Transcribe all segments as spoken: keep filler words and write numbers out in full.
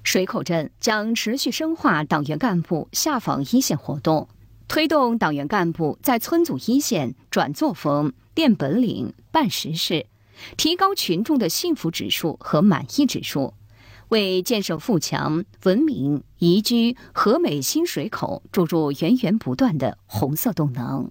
水口镇将持续深化党员干部下访一线活动，推动党员干部在村组一线转作风、练本领、办实事，提高群众的幸福指数和满意指数，为建设富强、文明、宜居、和美新水口注入源源不断的红色动能。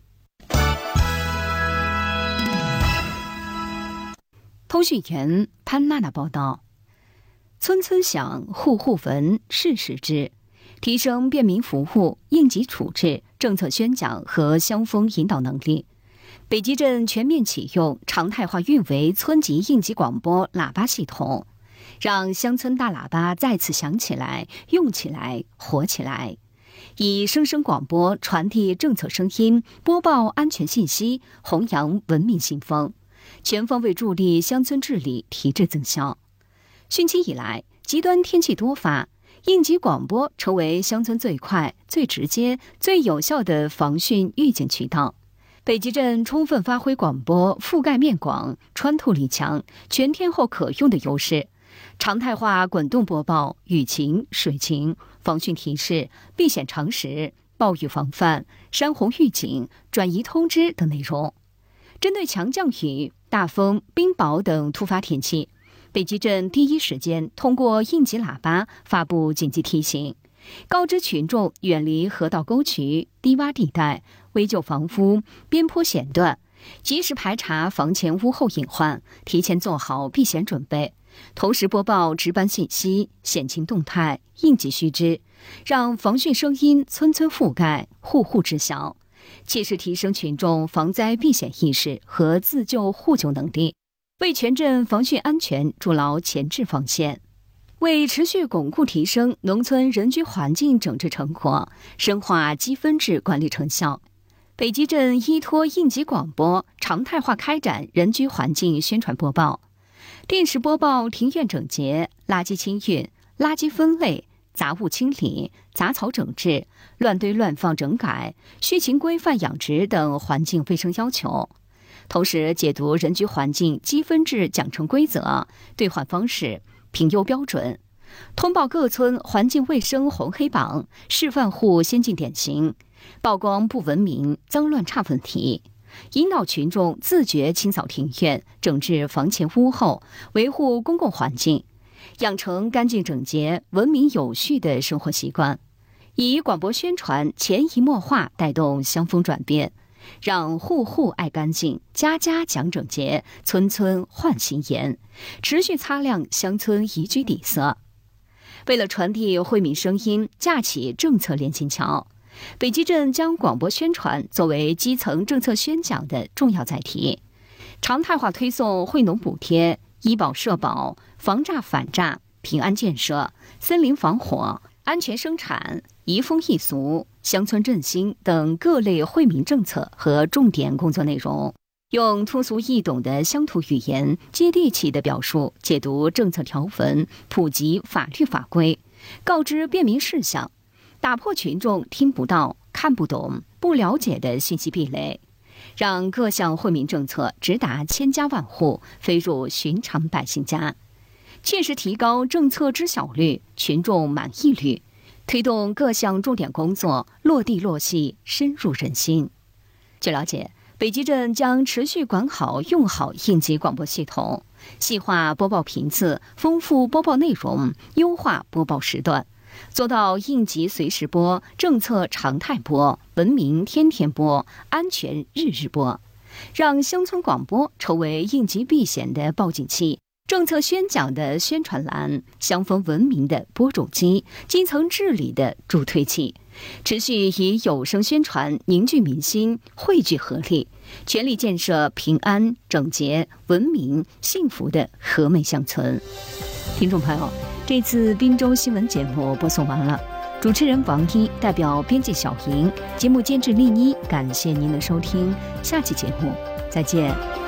通讯员潘娜娜报道：村村响，户户闻，事事知，提升便民服务、应急处置、政策宣讲和乡风引导能力。北集镇全面启用常态化运维村级应急广播喇叭系统，让乡村大喇叭再次响起来、用起来、活起来，以声声广播传递政策声音，播报安全信息，弘扬文明信风，全方位助力乡村治理提质增效。汛期以来，极端天气多发，应急广播成为乡村最快、最直接、最有效的防汛预警渠道。北集镇充分发挥广播覆盖面广、穿透力强、全天候可用的优势，常态化滚动播报雨情、水情、防汛提示、避险常识、暴雨防范、山洪预警、转移通知等内容。针对强降雨、大风、冰雹等突发天气，北集镇第一时间通过应急喇叭发布紧急提醒，告知群众远离河道沟渠、低洼地带、危旧房屋、边坡险段，及时排查房前屋后隐患，提前做好避险准备，同时播报值班信息、险情动态、应急须知，让防汛声音村村覆盖，户户知晓，切实提升群众防灾避险意识和自救互救能力，为全镇防汛安全筑牢前置防线。为持续巩固提升农村人居环境整治成果，深化积分制管理成效，北集镇依托应急广播，常态化开展人居环境宣传播报，定时播报庭院整洁、垃圾清运、垃圾分类、杂物清理、杂草整治、乱堆乱放整改、畜禽规范养殖等环境卫生要求。同时解读人居环境积分制奖惩规则、兑换方式、评优标准，通报各村环境卫生红黑榜、示范户先进典型，曝光不文明、脏乱差问题，引导群众自觉清扫庭院、整治房前屋后，维护公共环境，养成干净整洁、文明有序的生活习惯。以广播宣传潜移默化带动乡风转变，让户户爱干净，家家讲整洁，村村焕新颜，持续擦亮乡村宜居底色。为了传递惠民声音，架起政策联心桥，北集镇将广播宣传作为基层政策宣讲的重要载体，常态化推送惠农补贴、医保社保、防诈反诈、平安建设、森林防火、安全生产、移风易俗、乡村振兴等各类惠民政策和重点工作内容，用通俗易懂的乡土语言，接地气的表述解读政策条文，普及法律法规，告知便民事项，打破群众听不到、看不懂、不了解的信息壁垒，让各项惠民政策直达千家万户，飞入寻常百姓家，切实提高政策知晓率、群众满意率，推动各项重点工作落地落细，深入人心。据了解，北集镇将持续管好用好应急广播系统，细化播报频次，丰富播报内容，优化播报时段，做到应急随时播、政策常态播、文明天天播、安全日日播，让乡村广播成为应急避险的报警器，政策宣讲的宣传栏，乡风文明的播种机，基层治理的助推器，持续以有声宣传凝聚民心，汇聚合力，全力建设平安、整洁、文明、幸福的和美乡村。听众朋友，这次滨州新闻节目播送完了，主持人王一代表编辑小莹，节目监制丽妮，感谢您的收听，下期节目再见。